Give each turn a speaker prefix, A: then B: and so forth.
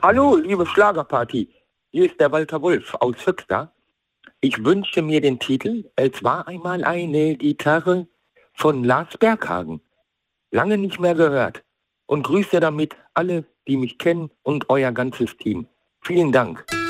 A: Hallo, liebe Schlagerparty. Hier ist der Walter Wulff aus Höxter. Ich wünsche mir den Titel Es war einmal eine Gitarre von Lars Berghagen. Lange nicht mehr gehört. Und grüße damit alle, die mich kennen und euer ganzes Team. Vielen Dank.